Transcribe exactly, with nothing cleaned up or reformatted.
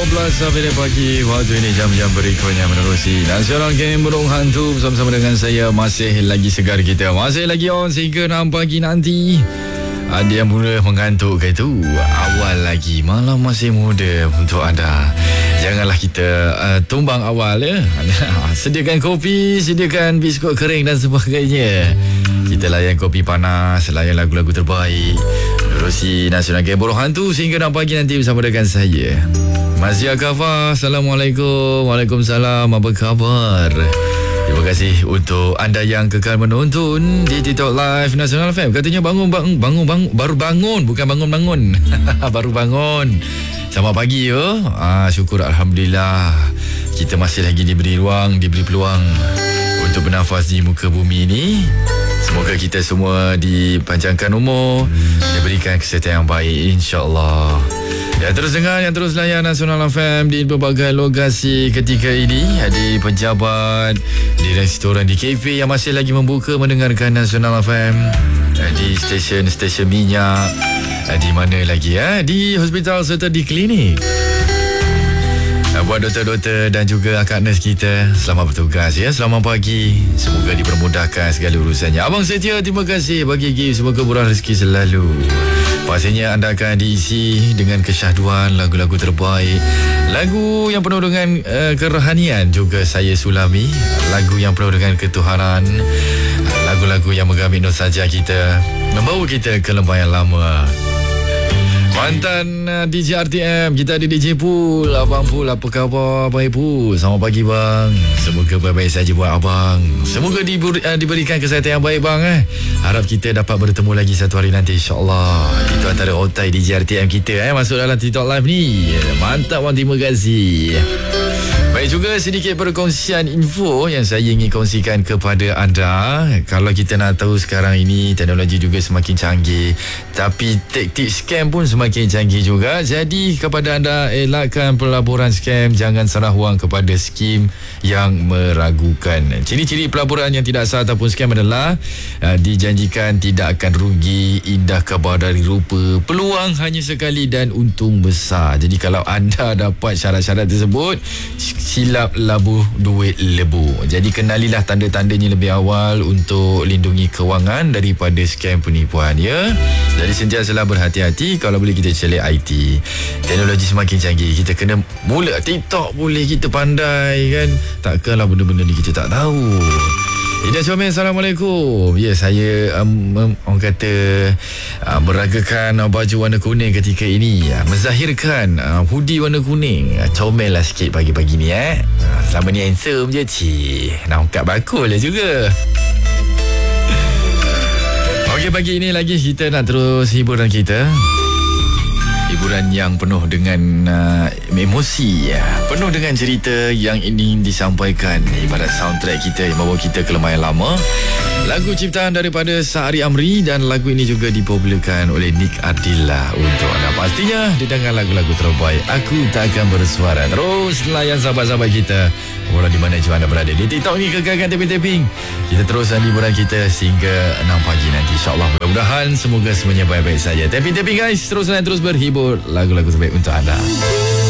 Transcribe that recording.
belas sampai pagi. Waktu ini jam-jam berikutnya menerusi Nasional Game Burung Hantu bersama-sama dengan saya. Masih lagi segar kita, masih lagi on sehingga enam pagi nanti. Ada yang mula mengantuk ke itu? Awal lagi, malam masih muda untuk anda. Janganlah kita uh, tumbang awal ya. Sediakan kopi, sediakan biskut kering dan sebagainya. Kita layan kopi panas, layan lagu-lagu terbaik. Menerusi Nasional Game Burung Hantu sehingga enam pagi nanti bersama dengan saya, Mazia Kafa. Assalamualaikum. Waalaikumsalam. Apa khabar? Terima kasih untuk anda yang kekal menonton di TikTok Live Nasional F M. Katanya bangun, bangun, bangun, bangun baru bangun, bukan bangun-bangun. Baru bangun. Selamat pagi yo. Ah, syukur Alhamdulillah. Kita masih lagi diberi ruang, diberi peluang untuk bernafas di muka bumi ini. Semoga kita semua dipanjangkan umur, diberikan kesihatan yang baik, insya-Allah. Yang terus dengar, yang terus layan Nasional F M di berbagai lokasi ketika ini. Di pejabat, di restoran, di kafe yang masih lagi membuka mendengarkan Nasional F M. Di stesen-stesen minyak. Di mana lagi ya? Di hospital serta di klinik. Buat doktor-doktor dan juga akak nurse kita, selamat bertugas ya. Selamat pagi. Semoga dipermudahkan segala urusannya. Abang setia, terima kasih bagi gift. Semoga murah rezeki selalu. Pastinya anda akan diisi dengan kesyahduan lagu-lagu terbaik, lagu yang penuh dengan uh, kerohanian juga saya sulami, lagu yang penuh dengan ketuhanan, lagu-lagu yang menggamit nostalgia kita, membawa kita ke lembah yang lama. Mantan uh, D J R T M, kita ada D J Pool. Abang Pool, apa khabar Abang Pool? Selamat pagi bang. Semoga baik-baik saja buat abang. Semoga diberi, uh, diberikan kesihatan yang baik bang eh. Harap kita dapat bertemu lagi satu hari nanti, insya-Allah. Itu antara otai D J R T M kita eh masuk dalam TikTok Live ni. Mantap bang, terima kasih. Baik, juga sedikit perkongsian info yang saya ingin kongsikan kepada anda. Kalau kita nak tahu sekarang ini teknologi juga semakin canggih, tapi taktik scam pun semakin canggih juga. Jadi kepada anda, elakkan pelaburan scam. Jangan serah wang kepada skim yang meragukan. Ciri-ciri pelaburan yang tidak sah ataupun scam adalah uh, dijanjikan tidak akan rugi, indah kabar dari rupa, peluang hanya sekali dan untung besar. Jadi kalau anda dapat syarat-syarat tersebut, silap labuh duit lebu. Jadi kenalilah tanda-tandanya lebih awal untuk lindungi kewangan daripada scam penipuan ya. Jadi sentiasalah berhati-hati. Kalau boleh kita celik I T. Teknologi semakin canggih, kita kena mula TikTok boleh kita pandai kan. Takkanlah benda-benda ni kita tak tahu. Ida Syamil, Assalamualaikum. Ya, saya um, um, orang kata uh, meragakan uh, baju warna kuning ketika ini, uh, menzahirkan uh, hoodie warna kuning. uh, Comel lah sikit pagi-pagi ni eh. uh, Selama ni handsome je cik. Nak angkat bakul lah juga. Okey, pagi ini lagi kita nak terus hiburan kita. Hiburan yang penuh dengan uh, emosi, penuh dengan cerita yang ingin disampaikan. Ibarat soundtrack kita yang bawa kita ke lembah yang lama. Lagu ciptaan daripada Sa'ari Amri, dan lagu ini juga dipopularkan oleh Nick Ardila untuk anda. Pastinya didengar lagu-lagu terbaik. Aku Takkan Bersuara. Terus layan sahabat-sahabat kita walau di mana juga anda berada. Di TikTok ni kekalkan tapping-tapping. Kita teruskan hiburan kita sehingga enam pagi nanti, insya-Allah. Mudah-mudahan semoga semuanya baik-baik saja. Tapping-tapping guys, terus dan terus berhibur. Lagu-lagu terbaik untuk anda.